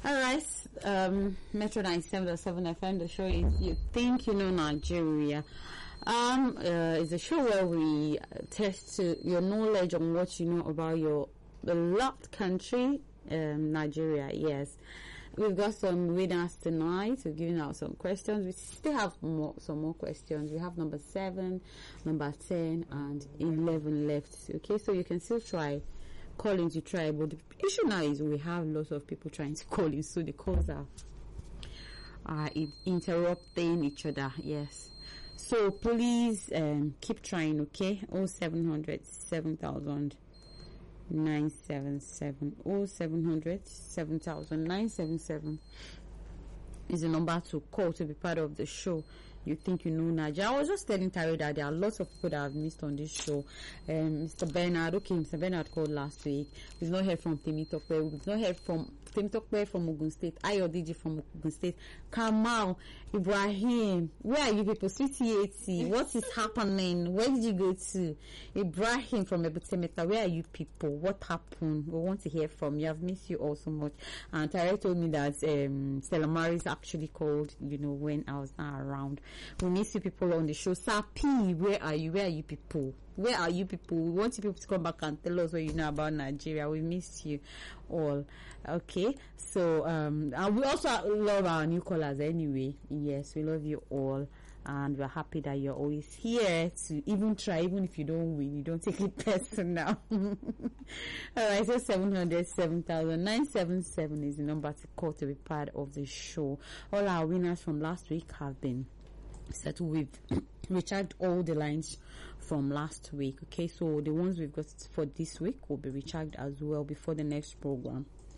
All right, Metro 97.7 FM. The show is You Think You Know Nigeria. It's a show where we test your knowledge on what you know about your beloved country, Nigeria. Yes, we've got some winners tonight. We're giving out some questions. We still have some more questions. We have number 7, number 10, and 11 left. Okay, so you can still try calling to try, but the issue now is we have lots of people trying to call in, so the calls are interrupting each other. Yes, so please keep trying. Okay, 0700 7000 977 0700 7000 977 is the number to call to be part of the show. You Think You Know Nigeria. I was just telling Tari that there are lots of people that I've missed on this show. Mr. Bernard called last week. We've not heard from Temitope. We've not heard from Temitope from Ogun State. Ayodiji from Ogun State. Kamal, Ibrahim, where are you people? CTAT, what is happening? Where did you go to? Ibrahim from Ebutemeta, where are you people? What happened? We want to hear from you. I've missed you all so much. And Tari told me that Stella Maris actually called, when I was not around. We miss you people on the show. Sapi, where are you? Where are you people? Where are you people? We want you people to come back and tell us what you know about Nigeria. We miss you all. Okay, so and we also love our new callers anyway. Yes, we love you all, and we're happy that you're always here to even try, even if you don't win, you don't take it personal. Alright, so 700 7000 977 is the number to call to be part of the show. All our winners from last week have been settled. We've recharged all the lines from last week. Okay, so the ones we've got for this week will be recharged as well before the next program.